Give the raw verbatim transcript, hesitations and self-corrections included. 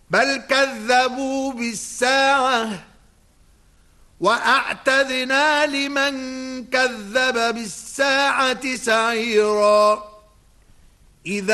بل كذبوا بالساعة وأعتدنا لمن كذب بالساعة سعيرا. إذا